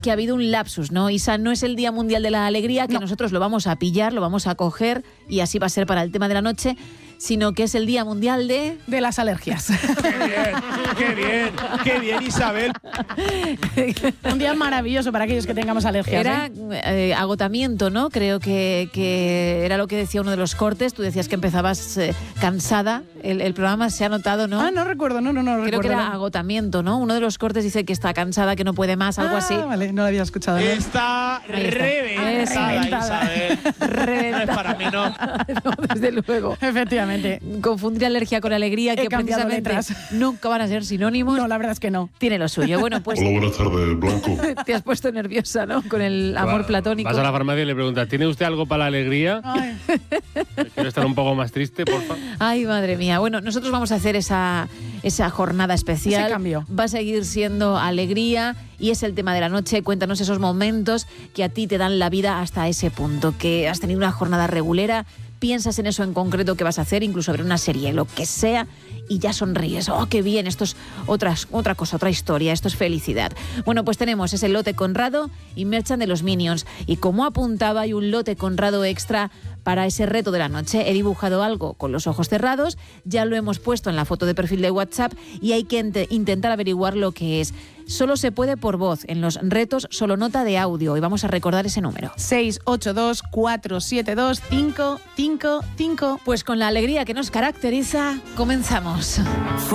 que ha habido un lapsus, ¿no? Isa, no es el Día Mundial de la Alegría, que nosotros lo vamos a pillar, lo vamos a coger y así va a ser para el tema de la noche, sino que es el Día Mundial de las alergias. Qué bien, Isabel. Un día maravilloso para aquellos que tengamos alergias. Era agotamiento, ¿no? Creo que era lo que decía uno de los cortes. Tú decías que empezabas cansada. El programa se ha notado, ¿no? No recuerdo, no Creo recuerdo. que era agotamiento, ¿no? Uno de los cortes dice que está cansada, que no puede más, algo así. Vale, no lo había escuchado. ¿No? Está reventada, Isabel. No es para mí, ¿no? No, desde luego. Efectivamente. Confundir alergia con alegría, que cambiado precisamente letras. nunca van a ser sinónimos. No, la verdad es que no. Tiene lo suyo. Bueno, pues... Hola, buenas tardes, Blanco. Te has puesto nerviosa, ¿no? Con el amor platónico. Vas a la farmacia y le preguntas, ¿tiene usted algo para la alegría? Ay. Quiero estar un poco más triste, por favor. Ay, madre mía. Bueno, nosotros vamos a hacer esa jornada especial. Ese cambio. Va a seguir siendo alegría y es el tema de la noche. Cuéntanos esos momentos que a ti te dan la vida hasta ese punto, que has tenido una jornada regulera, piensas en eso en concreto que vas a hacer, incluso ver una serie, lo que sea, y ya sonríes. ¡Oh, qué bien! Esto es otra cosa, otra historia. Esto es felicidad. Bueno, pues tenemos ese lote Conrado y Merchan de los Minions. Y como apuntaba, hay un lote Conrado extra para ese reto de la noche. He dibujado algo con los ojos cerrados, ya lo hemos puesto en la foto de perfil de WhatsApp y hay que intentar averiguar lo que es. Solo se puede por voz. En los retos solo nota de audio. Y vamos a recordar ese número. 682-472-555. Pues con la alegría que nos caracteriza, comenzamos.